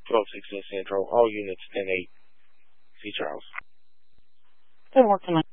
1216 Central. All units 10-8. See Charles. Good work tonight.